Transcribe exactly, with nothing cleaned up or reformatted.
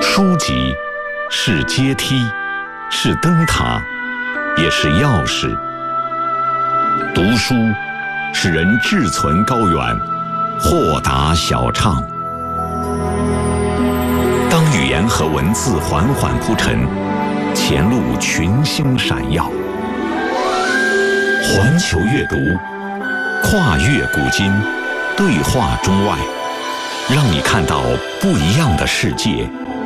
书籍是阶梯，是灯塔，也是钥匙。读书使人志存高远，豁达小畅。当语言和文字缓缓铺陈，前路群星闪耀。环球阅读，跨越古今，对话中外，让你看到不一样的世界，